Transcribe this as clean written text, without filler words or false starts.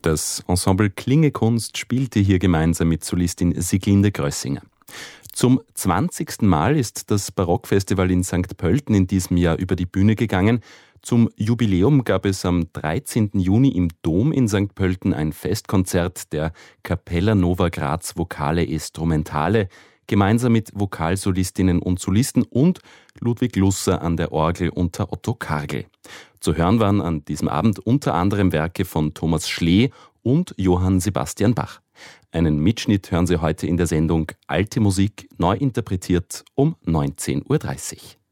Das Ensemble Klingekunst spielte hier gemeinsam mit Solistin Siglinde Grössinger. Zum 20. Mal ist das Barockfestival in St. Pölten in diesem Jahr über die Bühne gegangen. Zum Jubiläum gab es am 13. Juni im Dom in St. Pölten ein Festkonzert der Capella Nova Graz Vocale e Strumentale, gemeinsam mit Vokalsolistinnen und Solisten und Ludwig Lusser an der Orgel unter Otto Kargl. Zu hören waren an diesem Abend unter anderem Werke von Thomas Schlee und Johann Sebastian Bach. Einen Mitschnitt hören Sie heute in der Sendung Alte Musik neu interpretiert um 19.30 Uhr.